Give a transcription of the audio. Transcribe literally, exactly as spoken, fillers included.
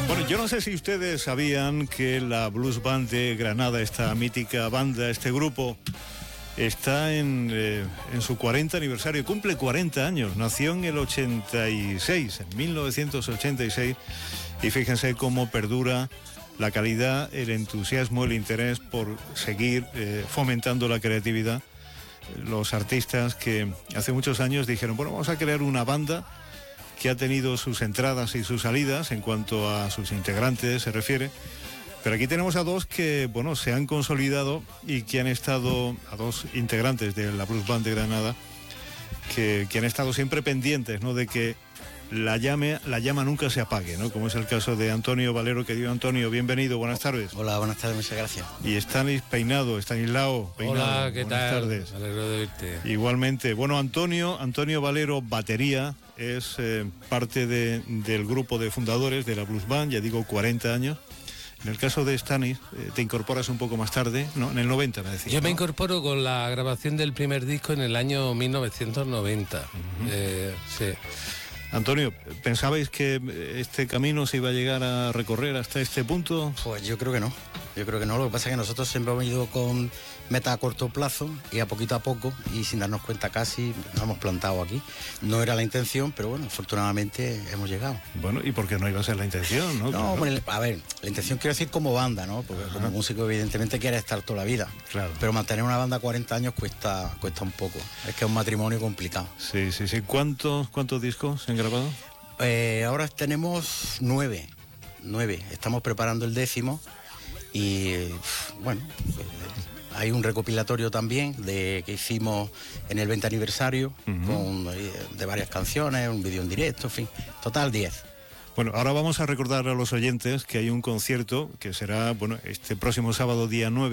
Bueno, yo no sé si ustedes sabían que la Blues Band de Granada, esta mítica banda, este grupo, está en, eh, en su cuarenta aniversario, cumple cuarenta años, nació en el ochenta y seis, en mil novecientos ochenta y seis, y fíjense cómo perdura la calidad, el entusiasmo, el interés por seguir eh, fomentando la creatividad. Los artistas que hace muchos años dijeron, bueno, vamos a crear una banda que ha tenido sus entradas y sus salidas en cuanto a sus integrantes se refiere, pero aquí tenemos a dos que, bueno, se han consolidado y que han estado, a dos integrantes de la Blues Band de Granada, que, que han estado siempre pendientes, ¿no?, de que la llame, la llama nunca se apague, ¿no?, como es el caso de Antonio Valero, que dio Antonio, bienvenido, buenas tardes. Hola, buenas tardes, muchas gracias. Y Stanis Peinado, Stanislao Peinado. Hola, ¿qué buenas tal? tardes. Me alegro de verte. Igualmente. Bueno, Antonio, Antonio Valero, batería, es eh, parte de, del grupo de fundadores de la Blues Band, ya digo, cuarenta años. En el caso de Stanis, eh, te incorporas un poco más tarde, ¿no? En el noventa, me decías. Yo me ¿no? incorporo con la grabación del primer disco en el año mil novecientos noventa. Uh-huh. eh, sí. Antonio, ¿pensabais que este camino se iba a llegar a recorrer hasta este punto? Pues yo creo que no, yo creo que no, lo que pasa es que nosotros siempre hemos ido con meta a corto plazo y a poquito a poco y sin darnos cuenta casi nos hemos plantado aquí. No era la intención, pero bueno, afortunadamente hemos llegado. Bueno, ¿y por qué no iba a ser la intención, no? No, Claro. bueno, a ver, la intención quiero decir como banda, ¿no? Porque Ajá. como músico evidentemente quiere estar toda la vida. Claro. Pero mantener una banda cuarenta años cuesta cuesta un poco, es que es un matrimonio complicado. Sí, sí, sí. ¿Cuántos, cuántos discos se han grabado? Eh, ahora tenemos nueve, nueve. Estamos preparando el décimo y bueno, eh, hay un recopilatorio también de que hicimos en el veinte aniversario, uh-huh. con, eh, de varias canciones, un vídeo en directo, en fin, total diez. Bueno, ahora vamos a recordar a los oyentes que hay un concierto que será, bueno, este próximo sábado día nueve.